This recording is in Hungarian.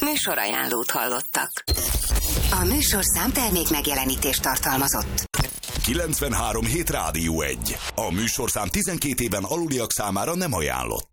Műsorajánlót hallottak. A műsorszám termék megjelenítést tartalmazott. 93.7 Rádió 1. A műsorszám 12 éven aluliak számára nem ajánlott.